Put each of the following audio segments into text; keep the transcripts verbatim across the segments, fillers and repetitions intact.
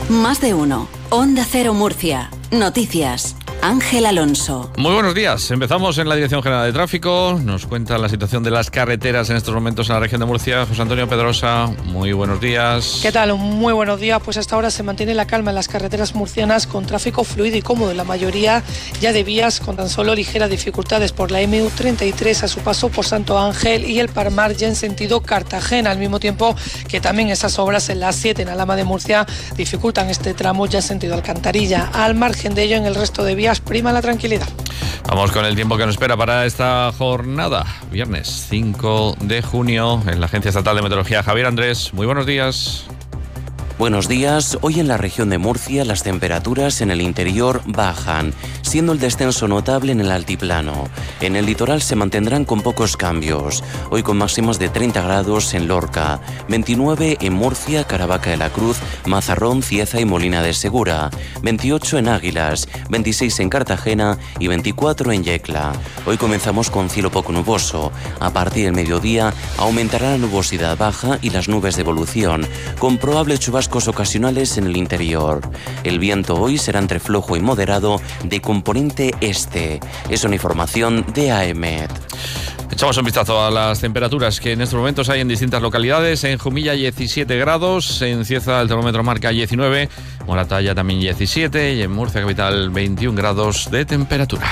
Más de uno. Onda Cero Murcia. Noticias. Ángel Alonso. Muy buenos días. Empezamos en la Dirección General de Tráfico. Nos cuenta la situación de las carreteras en estos momentos en la región de Murcia. José Antonio Pedrosa, muy buenos días. ¿Qué tal? Muy buenos días. Pues hasta ahora se mantiene la calma en las carreteras murcianas con tráfico fluido y cómodo en la mayoría ya de vías, con tan solo ligeras dificultades por la eme u treinta y tres a su paso por Santo Ángel y el Palmar ya en sentido Cartagena, al mismo tiempo que también esas obras en la siete en Alhama de Murcia dificultan este tramo ya en sentido Alcantarilla. Al margen de ello, en el resto de vías prima la tranquilidad. Vamos con el tiempo que nos espera para esta jornada. Viernes cinco de junio en la Agencia Estatal de Meteorología. Javier Andrés, muy buenos días. Buenos días. Hoy en la región de Murcia las temperaturas en el interior bajan, siendo el descenso notable en el altiplano. En el litoral se mantendrán con pocos cambios. Hoy con máximas de treinta grados en Lorca, veintinueve en Murcia, Caravaca de la Cruz, Mazarrón, Cieza y Molina de Segura, veintiocho en Águilas, veintiséis en Cartagena y veinticuatro en Yecla. Hoy comenzamos con cielo poco nuboso. A partir del mediodía aumentará la nubosidad baja y las nubes de evolución, con probable chubasco ocasionales en el interior. El viento hoy será entre flojo y moderado de componente este. Es una información de AEMET. Echamos un vistazo a las temperaturas que en estos momentos hay en distintas localidades. En Jumilla diecisiete grados, en Cieza el termómetro marca diecinueve, Moratalla también diecisiete y en Murcia capital veintiún grados de temperatura.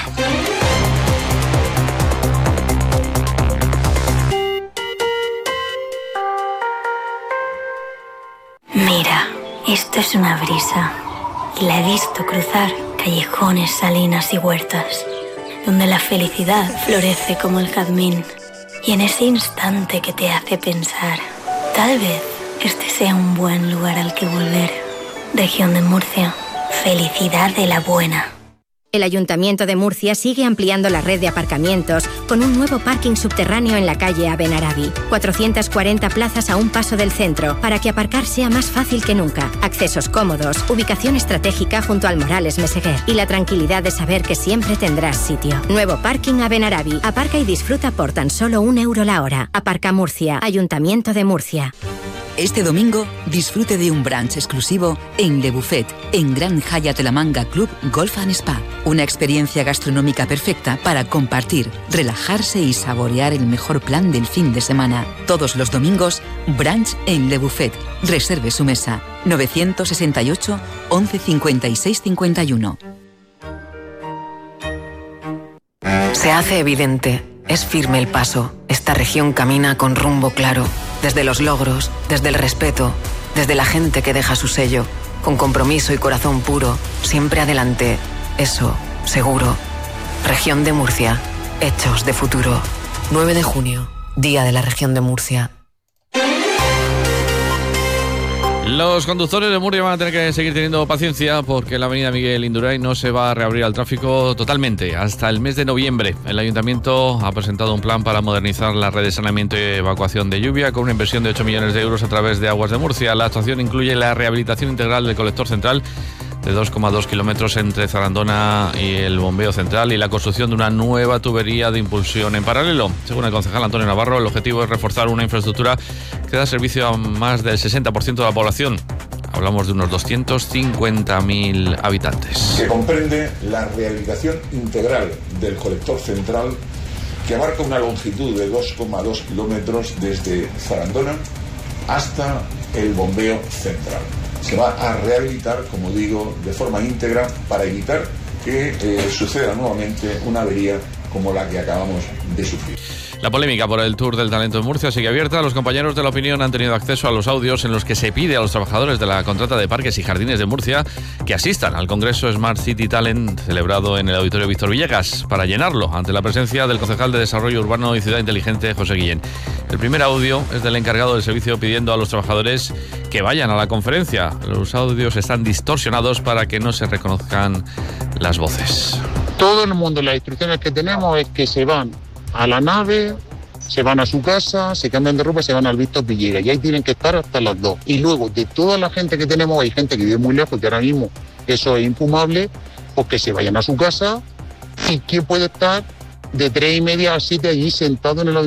Mira, esto es una brisa y la he visto cruzar callejones, salinas y huertas, donde la felicidad florece como el jazmín. Y en ese instante que te hace pensar, tal vez este sea un buen lugar al que volver. Región de Murcia, felicidad de la buena. El Ayuntamiento de Murcia sigue ampliando la red de aparcamientos con un nuevo parking subterráneo en la calle Abenarabi. cuatrocientas cuarenta plazas a un paso del centro para que aparcar sea más fácil que nunca. Accesos cómodos, ubicación estratégica junto al Morales Meseguer y la tranquilidad de saber que siempre tendrás sitio. Nuevo parking Abenarabi. Aparca y disfruta por tan solo un euro la hora. Aparca Murcia. Ayuntamiento de Murcia. Este domingo disfrute de un brunch exclusivo en Le Buffet, en Gran Hyatt La Manga Club Golf and Spa. Una experiencia gastronómica perfecta para compartir, relajarse y saborear el mejor plan del fin de semana. Todos los domingos, brunch en Le Buffet. Reserve su mesa. novecientos sesenta y ocho, once cincuenta y seis cincuenta y uno. Se hace evidente. Es firme el paso. Esta región camina con rumbo claro. Desde los logros, desde el respeto, desde la gente que deja su sello. Con compromiso y corazón puro, siempre adelante. Eso, seguro. Región de Murcia. Hechos de futuro. nueve de junio, Día de la Región de Murcia. Los conductores de Murcia van a tener que seguir teniendo paciencia porque la avenida Miguel Indurain no se va a reabrir al tráfico totalmente hasta el mes de noviembre. El Ayuntamiento ha presentado un plan para modernizar la red de saneamiento y evacuación de lluvia con una inversión de ocho millones de euros a través de Aguas de Murcia. La actuación incluye la rehabilitación integral del colector central de dos coma dos kilómetros entre Zarandona y el bombeo central y la construcción de una nueva tubería de impulsión en paralelo. Según el concejal Antonio Navarro, el objetivo es reforzar una infraestructura que da servicio a más del sesenta por ciento de la población. Hablamos de unos doscientos cincuenta mil habitantes. Que comprende la rehabilitación integral del colector central, que abarca una longitud de dos coma dos kilómetros desde Zarandona hasta el bombeo central. Se va a rehabilitar, como digo, de forma íntegra para evitar que eh, suceda nuevamente una avería como la que acabamos de sufrir. La polémica por el Tour del Talento de Murcia sigue abierta. Los compañeros de La Opinión han tenido acceso a los audios en los que se pide a los trabajadores de la contrata de Parques y Jardines de Murcia que asistan al Congreso Smart City Talent celebrado en el Auditorio Víctor Villegas para llenarlo ante la presencia del concejal de Desarrollo Urbano y Ciudad Inteligente, José Guillén. El primer audio es del encargado del servicio pidiendo a los trabajadores que vayan a la conferencia. Los audios están distorsionados para que no se reconozcan las voces. Todo el mundo, las instrucciones que tenemos es que se van a la nave, se van a su casa, se cambian de ropa y se van al Víctor Villegas. Y ahí tienen que estar hasta las dos. Y luego, de toda la gente que tenemos, hay gente que vive muy lejos, que ahora mismo eso es infumable, pues que se vayan a su casa. ¿Y quién puede estar de tres y media a siete allí sentado en el